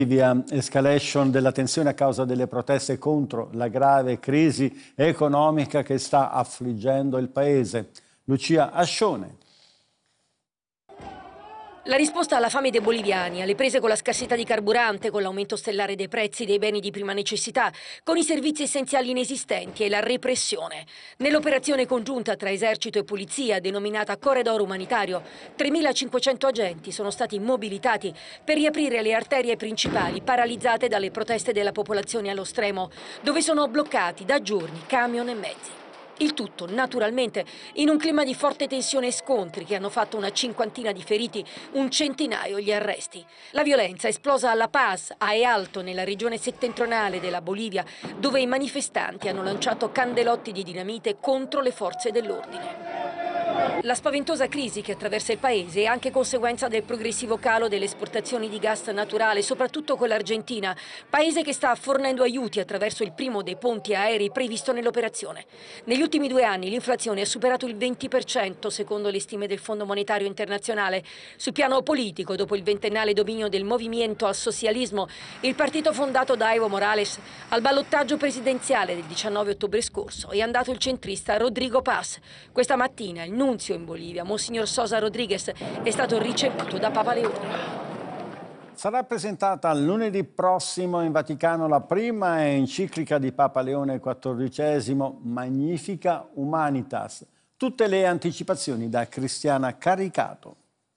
Via escalation della tensione a causa delle proteste contro la grave crisi economica che sta affliggendo il paese. Lucia Ascione. La risposta alla fame dei boliviani, alle prese con la scarsità di carburante, con l'aumento stellare dei prezzi dei beni di prima necessità, con i servizi essenziali inesistenti e la repressione. Nell'operazione congiunta tra esercito e polizia, denominata Corridor Umanitario, 3.500 agenti sono stati mobilitati per riaprire le arterie principali paralizzate dalle proteste della popolazione allo stremo, dove sono bloccati da giorni camion e mezzi. Il tutto, naturalmente, in un clima di forte tensione e scontri che hanno fatto una cinquantina di feriti, un centinaio gli arresti. La violenza è esplosa a La Paz, a Alto, nella regione settentrionale della Bolivia, dove i manifestanti hanno lanciato candelotti di dinamite contro le forze dell'ordine. La spaventosa crisi che attraversa il paese è anche conseguenza del progressivo calo delle esportazioni di gas naturale, soprattutto con l'Argentina, paese che sta fornendo aiuti attraverso il primo dei ponti aerei previsto nell'operazione. Negli ultimi 2 anni l'inflazione ha superato il 20% secondo le stime del Fondo Monetario Internazionale. Sul piano politico, dopo il ventennale dominio del Movimiento al Socialismo, il partito fondato da Evo Morales al ballottaggio presidenziale del 19 ottobre scorso è andato il centrista Rodrigo Paz. Questa mattina il nunzio in Bolivia, Monsignor Sosa Rodriguez, è stato ricevuto da Papa Leone. Sarà presentata lunedì prossimo in Vaticano la prima enciclica di Papa Leone XIV, Magnifica Humanitas. Tutte le anticipazioni da Cristiana Caricato.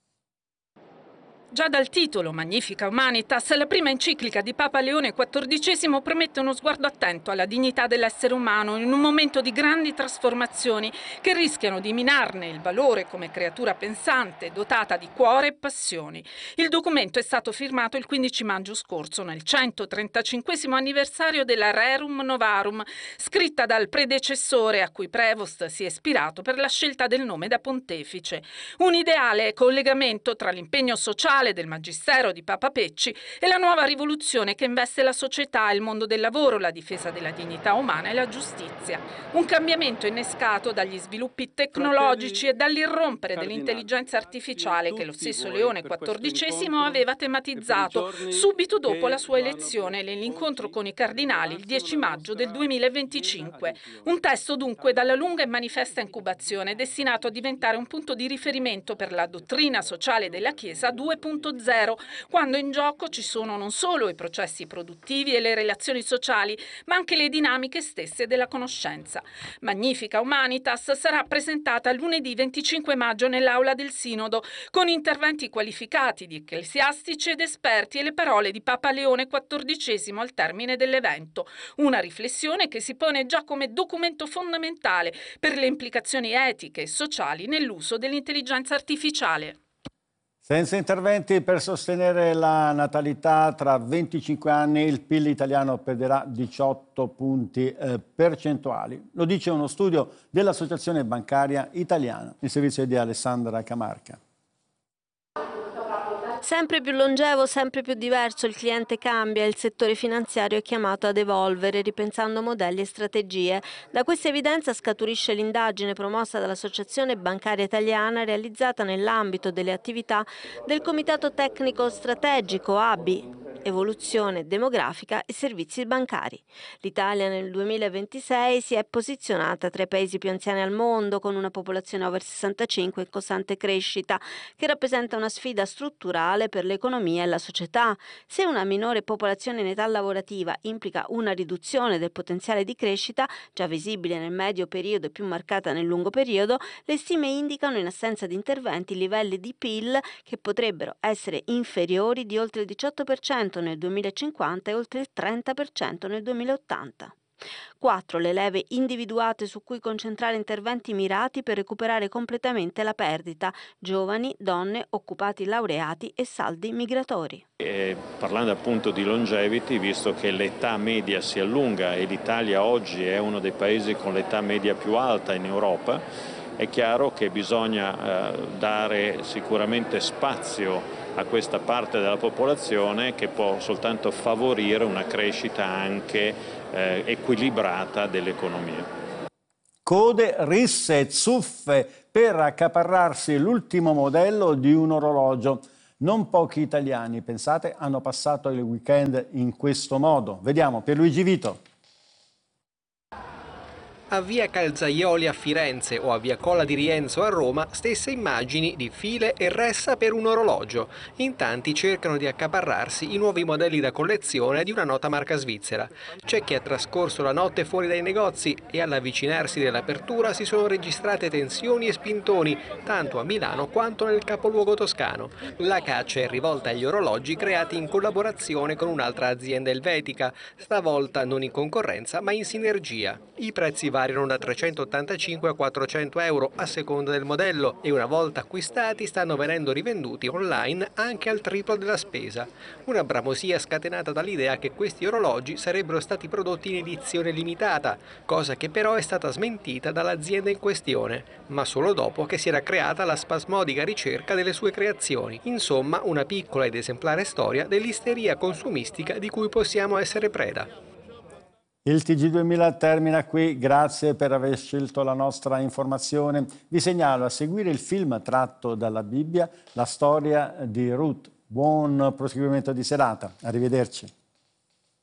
Già dal titolo Magnifica Humanitas, la prima enciclica di Papa Leone XIV promette uno sguardo attento alla dignità dell'essere umano in un momento di grandi trasformazioni che rischiano di minarne il valore come creatura pensante, dotata di cuore e passioni. Il documento è stato firmato il 15 maggio scorso, nel 135° anniversario della Rerum Novarum, scritta dal predecessore a cui Prevost si è ispirato per la scelta del nome da pontefice. Un ideale collegamento tra l'impegno sociale del Magistero di Papa Pecci e la nuova rivoluzione che investe la società, il mondo del lavoro, la difesa della dignità umana e la giustizia. Un cambiamento innescato dagli sviluppi tecnologici e dall'irrompere dell'intelligenza artificiale che lo stesso Leone XIV aveva tematizzato subito dopo la sua elezione nell'incontro con i cardinali il 10 maggio del 2025. Un testo dunque dalla lunga e manifesta incubazione destinato a diventare un punto di riferimento per la dottrina sociale della Chiesa 2.0, quando in gioco ci sono non solo i processi produttivi e le relazioni sociali, ma anche le dinamiche stesse della conoscenza. Magnifica Humanitas sarà presentata lunedì 25 maggio nell'aula del Sinodo, con interventi qualificati di ecclesiastici ed esperti e le parole di Papa Leone XIV al termine dell'evento. Una riflessione che si pone già come documento fondamentale per le implicazioni etiche e sociali nell'uso dell'intelligenza artificiale. Senza interventi per sostenere la natalità, tra 25 anni il PIL italiano perderà 18 punti percentuali. Lo dice uno studio dell'Associazione Bancaria Italiana, il servizio di Alessandra Camarca. Sempre più longevo, sempre più diverso, il cliente cambia, il settore finanziario è chiamato ad evolvere, ripensando modelli e strategie. Da questa evidenza scaturisce l'indagine promossa dall'Associazione Bancaria Italiana, realizzata nell'ambito delle attività del Comitato Tecnico Strategico ABI, Evoluzione Demografica e Servizi Bancari. L'Italia nel 2026 si è posizionata tra i paesi più anziani al mondo, con una popolazione over 65 in costante crescita, che rappresenta una sfida strutturale per l'economia e la società. Se una minore popolazione in età lavorativa implica una riduzione del potenziale di crescita, già visibile nel medio periodo e più marcata nel lungo periodo, le stime indicano, in assenza di interventi, livelli di PIL che potrebbero essere inferiori di oltre il 18% nel 2050 e oltre il 30% nel 2080. 4. Le leve individuate su cui concentrare interventi mirati per recuperare completamente la perdita: giovani, donne, occupati laureati e saldi migratori. Parlando appunto di longevity, visto che l'età media si allunga e l'Italia oggi è uno dei paesi con l'età media più alta in Europa, è chiaro che bisogna dare sicuramente spazio a questa parte della popolazione che può soltanto favorire una crescita anche equilibrata dell'economia. Code, risse e zuffe per accaparrarsi l'ultimo modello di un orologio. Non pochi italiani, pensate, hanno passato il weekend in questo modo. Vediamo Pierluigi Vito. A via Calzaioli a Firenze o a via Colla di Rienzo a Roma, stesse immagini di file e ressa per un orologio. In tanti cercano di accaparrarsi i nuovi modelli da collezione di una nota marca svizzera. C'è chi ha trascorso la notte fuori dai negozi e all'avvicinarsi dell'apertura si sono registrate tensioni e spintoni, tanto a Milano quanto nel capoluogo toscano. La caccia è rivolta agli orologi creati in collaborazione con un'altra azienda elvetica, stavolta non in concorrenza ma in sinergia. I prezzi variano da 385 a 400 euro a seconda del modello e una volta acquistati stanno venendo rivenduti online anche al triplo della spesa. Una bramosia scatenata dall'idea che questi orologi sarebbero stati prodotti in edizione limitata, cosa che però è stata smentita dall'azienda in questione, ma solo dopo che si era creata la spasmodica ricerca delle sue creazioni. Insomma, una piccola ed esemplare storia dell'isteria consumistica di cui possiamo essere preda. Il TG2000 termina qui, grazie per aver scelto la nostra informazione. Vi segnalo a seguire il film tratto dalla Bibbia, la storia di Ruth. Buon proseguimento di serata, arrivederci.